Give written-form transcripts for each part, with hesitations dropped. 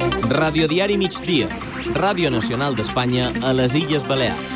Radiodiari Migdia, Ràdio Nacional d'Espanya a les Illes Balears.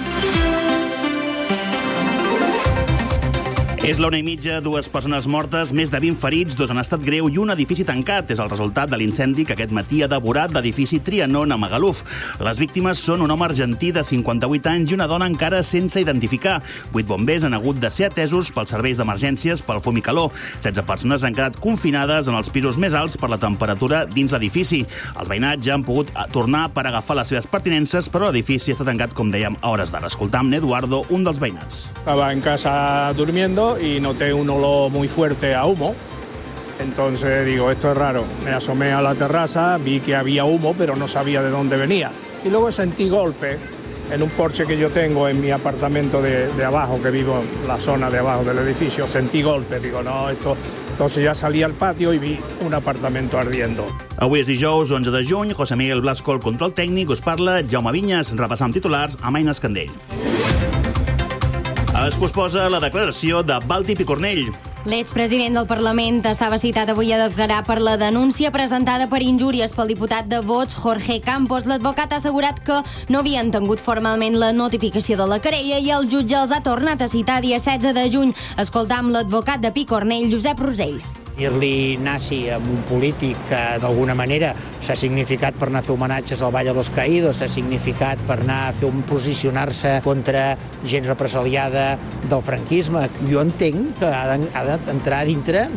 És la 1:30, 2 persones mortes, més de 20 ferits, 2 en estat greu i un edifici tancat. És el resultat de l'incendi que aquest matí ha devorat l'edifici Trianon a Magaluf. Les víctimes són un home argentí de 58 anys i una dona encara sense identificar. 8 bombers han hagut de ser atesos pels serveis d'emergències pel fum i calor. 16 persones han quedat confinades en els pisos més alts per la temperatura dins l'edifici. Els veïnats ja han pogut tornar per agafar les seves pertinences, però l'edifici està tancat, com dèiem, a hores d'ara. Escoltam Eduardo, un dels veïnats. Estaba en casa durmiendo y noté un olor muy fuerte a humo. Entonces digo, esto es raro. Me asomé a la terraza, vi que había humo, pero no sabía de dónde venía. Y luego sentí golpes en un porche que yo tengo en mi apartamento de abajo, que vivo en la zona de abajo del edificio. Sentí golpes, digo, no, esto... Entonces ya salí al patio y vi un apartamento ardiendo. Avui és dijous, 11 de juny. José Miguel Blasco, el control tècnic, us parla Jaume Vinyes. Repassam titulars amb Aina Escandell. Es posposa la declaració de Balti Picornell. L'expresident del Parlament estava citat avui a declarar per la denúncia presentada per injúries pel diputat de Vox, Jorge Campos. L'advocat ha assegurat que no havien tingut formalment la notificació de la querella i el jutge els ha tornat a citar dia 16 de juny. Escoltam l'advocat de Picornell, Josep Rosell. Dir-li nazi a un polític que d'alguna manera s'ha significat per anar a fer homenatges al Valle de los Caídos, s'ha significat per anar a fer posicionar-se contra gent represaliada del franquisme. Jo entenc que ha d'entrar dintre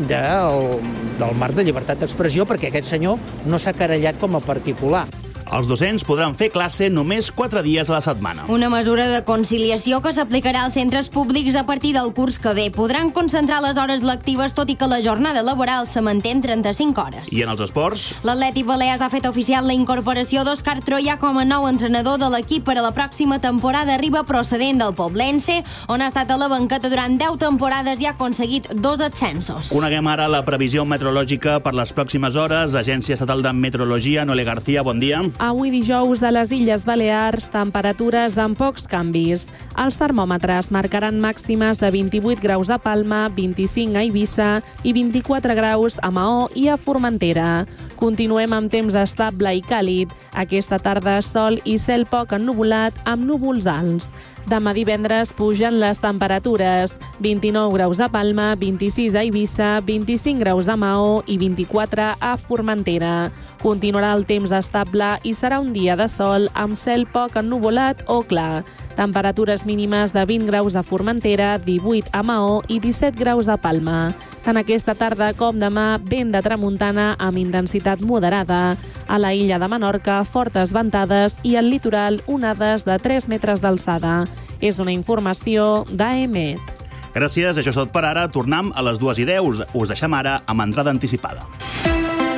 del marc de llibertat d'expressió perquè aquest senyor no s'ha querellat com a particular. Els docents podran fer classe només 4 dies a la setmana. Una mesura de conciliació que s'aplicarà als centres públics a partir del curs que ve. Podran concentrar les hores lectives, tot i que la jornada laboral se manté en 35 hores. I en els esports? L'Atlètic Balears ha fet oficial la incorporació d'Òscar Troia com a nou entrenador de l'equip per a la pròxima temporada. Arriba procedent del Poblense, on ha estat a la banqueta durant 10 temporades i ha aconseguit 2 ascensos. Coneguem ara la previsió meteorològica per les pròximes hores. Agència Estatal de Meteorologia, Noelia García, bon dia. Avui dijous a les Illes Balears, temperatures amb pocs canvis. Els termòmetres marcaran màximes de 28 graus a Palma, 25 a Eivissa i 24 graus a Maó i a Formentera. Continuem amb temps estable i càlid. Aquesta tarda sol i cel poc ennuvolat amb núvols alts. Demà divendres pugen les temperatures. 29 graus a Palma, 26 a Eivissa, 25 graus a Maó i 24 a Formentera. Continuarà el temps estable i serà un dia de sol amb cel poc ennuvolat o clar. Temperatures mínimes de 20 graus a Formentera, 18 a Maó i 17 graus a Palma. Tant aquesta tarda com demà, vent de tramuntana amb intensitat moderada. A la illa de Menorca, fortes ventades i al litoral onades de 3 metres d'alçada. És una informació d'AEMET. Gràcies, això és tot per ara. Tornem a les 2:10. Us deixem ara amb entrada anticipada.